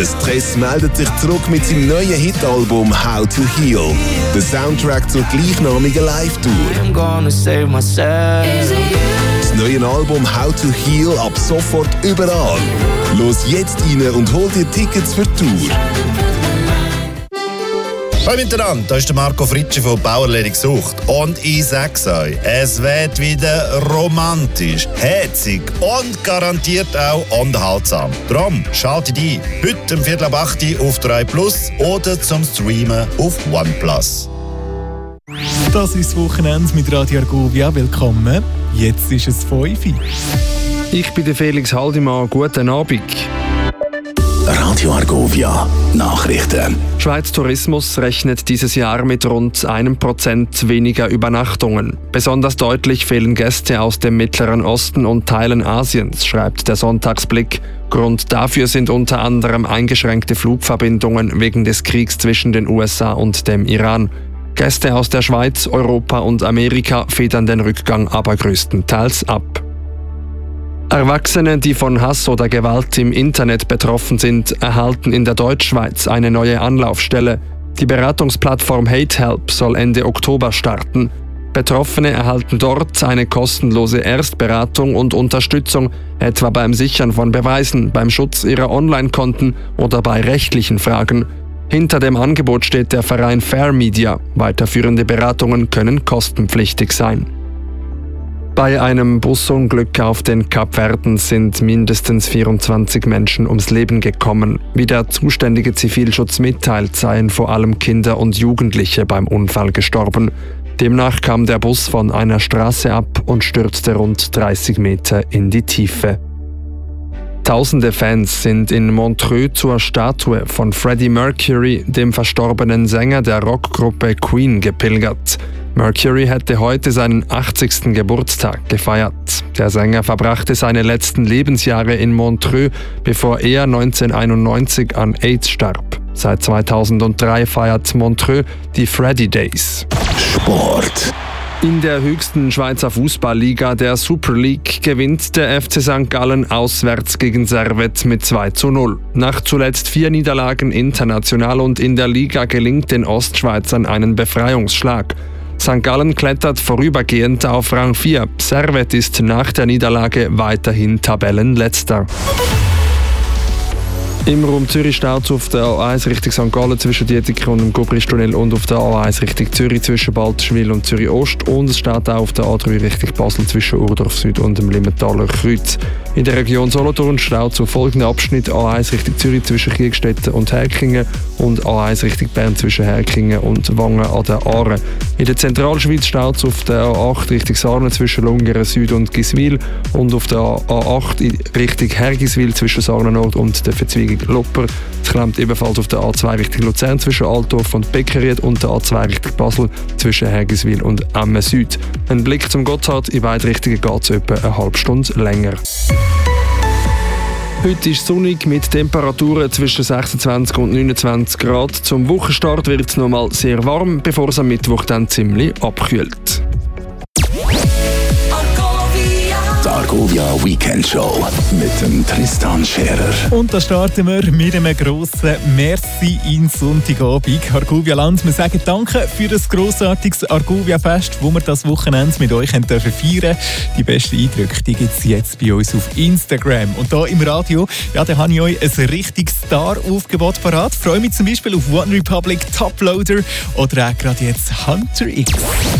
Der Stress meldet sich zurück mit seinem neuen Hitalbum «How to Heal». Der Soundtrack zur gleichnamigen Live-Tour. Das neue Album «How to Heal» ab sofort überall. Los jetzt rein und hol dir Tickets für die Tour. Hallo miteinander, da ist der Marco Fritschi von Bauerledig gesucht. Und ich sag's euch, es wird wieder romantisch, herzig und garantiert auch unterhaltsam. Darum schaltet ein, heute um 7:08 auf 3 Plus oder zum Streamen auf OnePlus. Das ist das Wochenende mit Radio Argovia. Willkommen. Jetzt ist es 5 Uhr. Ich bin der Felix Haldimann. Guten Abend. Radio Argovia Nachrichten. Schweiz Tourismus rechnet dieses Jahr mit rund 1% weniger Übernachtungen. Besonders deutlich fehlen Gäste aus dem Mittleren Osten und Teilen Asiens, schreibt der Sonntagsblick. Grund dafür sind unter anderem eingeschränkte Flugverbindungen wegen des Kriegs zwischen den USA und dem Iran. Gäste aus der Schweiz, Europa und Amerika federn den Rückgang aber größtenteils ab. Erwachsene, die von Hass oder Gewalt im Internet betroffen sind, erhalten in der Deutschschweiz eine neue Anlaufstelle. Die Beratungsplattform HateHelp soll Ende Oktober starten. Betroffene erhalten dort eine kostenlose Erstberatung und Unterstützung, etwa beim Sichern von Beweisen, beim Schutz ihrer Online-Konten oder bei rechtlichen Fragen. Hinter dem Angebot steht der Verein Fair Media. Weiterführende Beratungen können kostenpflichtig sein. Bei einem Busunglück auf den Kapverden sind mindestens 24 Menschen ums Leben gekommen. Wie der zuständige Zivilschutz mitteilt, seien vor allem Kinder und Jugendliche beim Unfall gestorben. Demnach kam der Bus von einer Straße ab und stürzte rund 30 Meter in die Tiefe. Tausende Fans sind in Montreux zur Statue von Freddie Mercury, dem verstorbenen Sänger der Rockgruppe Queen, gepilgert. Mercury hätte heute seinen 80. Geburtstag gefeiert. Der Sänger verbrachte seine letzten Lebensjahre in Montreux, bevor er 1991 an AIDS starb. Seit 2003 feiert Montreux die Freddy Days. Sport. In der höchsten Schweizer Fußballliga, der Super League, gewinnt der FC St. Gallen auswärts gegen Servette mit 2:0. Nach zuletzt 4 Niederlagen international und in der Liga gelingt den Ostschweizern einen Befreiungsschlag. St. Gallen klettert vorübergehend auf Rang 4. Servette ist nach der Niederlage weiterhin Tabellenletzter. Im Raum Zürich staut es auf der A1 Richtung St. Gallen zwischen Dietiken und dem Gubristunnel und auf der A1 Richtung Zürich zwischen Balterschwil und Zürich Ost. Und es steht auch auf der A3 Richtung Basel zwischen Urdorf Süd und dem Limmentaler Kreuz. In der Region Solothurn staut es auf folgenden Abschnitt: A1 Richtung Zürich zwischen Kriegstetten und Herkingen und A1 Richtung Bern zwischen Herkingen und Wangen an der Aare. In der Zentralschweiz staut es auf der A8 Richtung Sarnen zwischen Lungeren Süd und Giswil und auf der A8 in Richtung Hergiswil zwischen Sarnen Nord und der Verzweigung Lopper. Es klemmt ebenfalls auf der A2 Richtung Luzern zwischen Altdorf und Beckeried und der A2 Richtung Basel zwischen Hergiswil und Emmen Süd. Ein Blick zum Gotthard: in beide Richtungen geht es etwa eine halbe Stunde länger. Heute ist es sonnig mit Temperaturen zwischen 26 und 29 Grad. Zum Wochenstart wird es nochmal sehr warm, bevor es am Mittwoch dann ziemlich abkühlt. Die Argovia Weekend Show mit dem Tristan Scherer. Und da starten wir mit einem grossen Merci in Sonntagabend. Argovia Land, wir sagen danke für das grossartiges Argovia-Fest, wo wir das Wochenende mit euch feiern dürfen. Die besten Eindrücke gibt es jetzt bei uns auf Instagram. Und hier im Radio, ja, da habe ich euch ein richtiges Star-Aufgebot parat. Ich freue mich zum Beispiel auf One Republic, Top Loader oder auch gerade jetzt Hunter X.